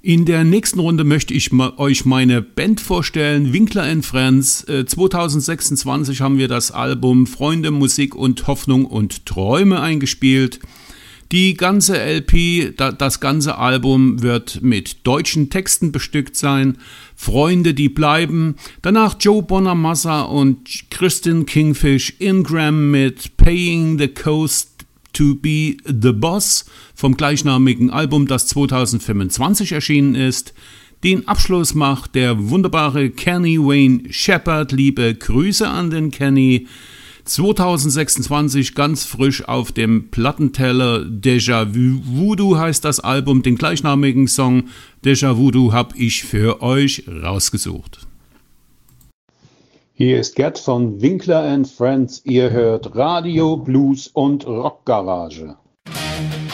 In der nächsten Runde möchte ich euch meine Band vorstellen, Winkler & Friends. 2026 haben wir das Album Freunde, Musik und Hoffnung und Träume eingespielt. Die ganze LP, das ganze Album wird mit deutschen Texten bestückt sein. Freunde, die bleiben. Danach Joe Bonamassa und Kristin Kingfish Ingram mit Paying the Coast to be the Boss vom gleichnamigen Album, das 2025 erschienen ist. Den Abschluss macht der wunderbare Kenny Wayne Shepherd. Liebe Grüße an den Kenny. 2026 ganz frisch auf dem Plattenteller. Déjà Voodoo heißt das Album. Den gleichnamigen Song Déjà Voodoo habe ich für euch rausgesucht. Hier ist Gerd von Winkler & Friends. Ihr hört Radio, Blues und Rockgarage.